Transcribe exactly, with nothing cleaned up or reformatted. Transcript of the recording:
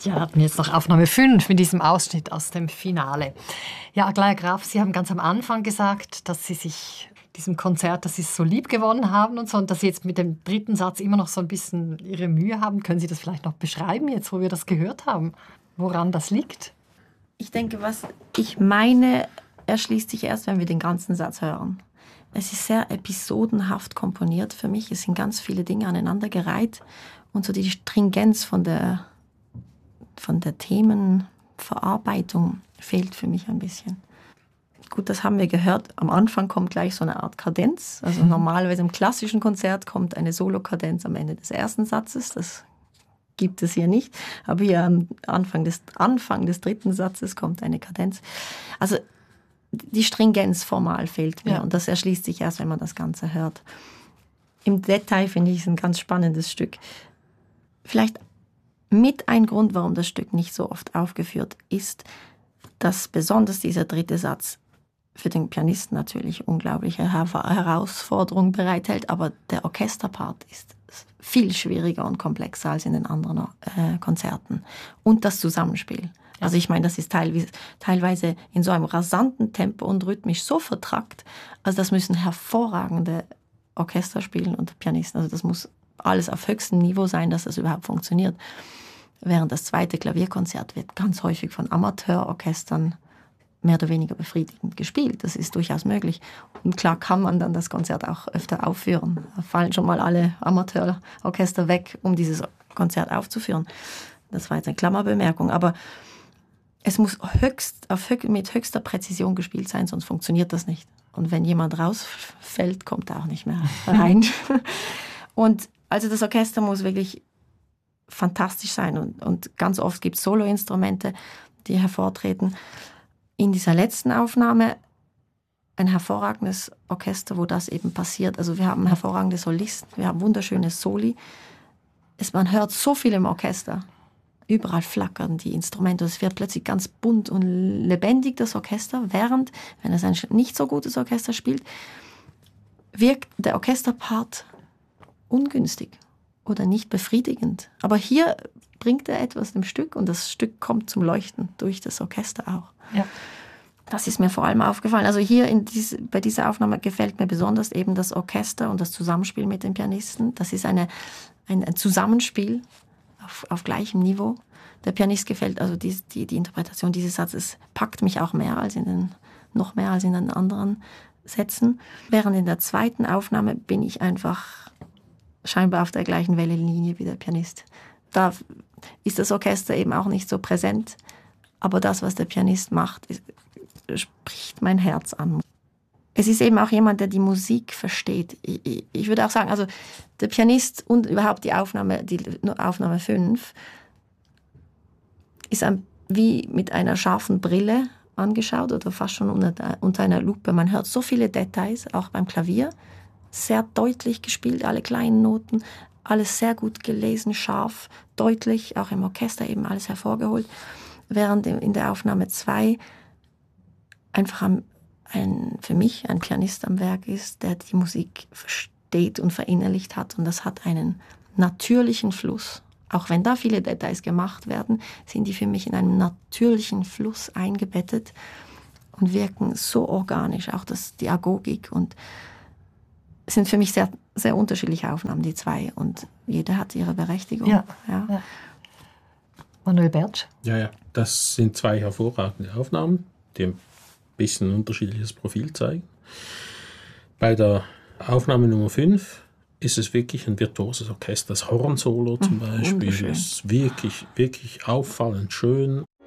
Ja, hatten jetzt noch Aufnahme fünf mit diesem Ausschnitt aus dem Finale. Ja, Aglaia Graf, Sie haben ganz am Anfang gesagt, dass Sie sich diesem Konzert, dass Sie es so lieb gewonnen haben und so, und dass Sie jetzt mit dem dritten Satz immer noch so ein bisschen Ihre Mühe haben. Können Sie das vielleicht noch beschreiben, jetzt wo wir das gehört haben, woran das liegt? Ich denke, was ich meine, erschließt sich erst, wenn wir den ganzen Satz hören. Es ist sehr episodenhaft komponiert für mich. Es sind ganz viele Dinge aneinandergereiht und so die Stringenz von der, von der Themenverarbeitung fehlt für mich ein bisschen. Gut, das haben wir gehört. Am Anfang kommt gleich so eine Art Kadenz. Also normalerweise im klassischen Konzert kommt eine Solokadenz am Ende des ersten Satzes. Das gibt es hier nicht. Aber hier am Anfang des, Anfang des dritten Satzes kommt eine Kadenz. Also die Stringenz formal fehlt mir. Ja. Und das erschließt sich erst, wenn man das Ganze hört. Im Detail finde ich es ein ganz spannendes Stück. Vielleicht mit ein Grund, warum das Stück nicht so oft aufgeführt ist, dass besonders dieser dritte Satz für den Pianisten natürlich unglaubliche Herausforderungen bereithält, aber der Orchesterpart ist viel schwieriger und komplexer als in den anderen äh, Konzerten. Und das Zusammenspiel. Also ich meine, das ist teilweise, teilweise in so einem rasanten Tempo und rhythmisch so vertrackt, also das müssen hervorragende Orchester spielen und Pianisten. Also das muss alles auf höchstem Niveau sein, dass das überhaupt funktioniert. Während das zweite Klavierkonzert wird ganz häufig von Amateurorchestern mehr oder weniger befriedigend gespielt. Das ist durchaus möglich. Und klar kann man dann das Konzert auch öfter aufführen. Da fallen schon mal alle Amateurorchester weg, um dieses Konzert aufzuführen. Das war jetzt eine Klammerbemerkung. Aber es muss höchst, auf, mit höchster Präzision gespielt sein, sonst funktioniert das nicht. Und wenn jemand rausfällt, kommt er auch nicht mehr rein. Und also das Orchester muss wirklich fantastisch sein. Und, und ganz oft gibt es Soloinstrumente, die hervortreten. In dieser letzten Aufnahme ein hervorragendes Orchester, wo das eben passiert. Also wir haben hervorragende Solisten, wir haben wunderschöne Soli. Es, man hört so viel im Orchester. Überall flackern die Instrumente. Es wird plötzlich ganz bunt und lebendig, das Orchester. Während, wenn es ein nicht so gutes Orchester spielt, wirkt der Orchesterpart ungünstig oder nicht befriedigend. Aber hier bringt er etwas dem Stück und das Stück kommt zum Leuchten durch das Orchester auch. Ja. Das ist mir vor allem aufgefallen. Also hier in diese, bei dieser Aufnahme gefällt mir besonders eben das Orchester und das Zusammenspiel mit den Pianisten. Das ist eine, ein, ein Zusammenspiel auf, auf gleichem Niveau. Der Pianist gefällt, also die, die, die Interpretation dieses Satzes packt mich auch mehr als in den, noch mehr als in den anderen Sätzen. Während in der zweiten Aufnahme bin ich einfach scheinbar auf der gleichen Wellenlinie wie der Pianist. Da ist das Orchester eben auch nicht so präsent, aber das, was der Pianist macht, ist, spricht mein Herz an. Es ist eben auch jemand, der die Musik versteht. Ich, ich, ich würde auch sagen, also der Pianist und überhaupt die Aufnahme, die Aufnahme fünf, ist ein, wie mit einer scharfen Brille angeschaut oder fast schon unter, unter einer Lupe. Man hört so viele Details, auch beim Klavier, sehr deutlich gespielt, alle kleinen Noten, alles sehr gut gelesen, scharf, deutlich, auch im Orchester eben alles hervorgeholt. Während in der Aufnahme zwei einfach ein, ein, für mich ein Pianist am Werk ist, der die Musik versteht und verinnerlicht hat. Und das hat einen natürlichen Fluss. Auch wenn da viele Details gemacht werden, sind die für mich in einem natürlichen Fluss eingebettet und wirken so organisch. Auch das, die Agogik und es sind für mich sehr, sehr unterschiedliche Aufnahmen, die zwei. Und jede hat ihre Berechtigung. Ja, ja. Ja. Manuel Bertsch? Ja, ja, das sind zwei hervorragende Aufnahmen, die ein bisschen ein unterschiedliches Profil zeigen. Bei der Aufnahme Nummer fünf ist es wirklich ein virtuoses Orchester. Das Hornsolo zum Beispiel ist wirklich, wirklich auffallend schön.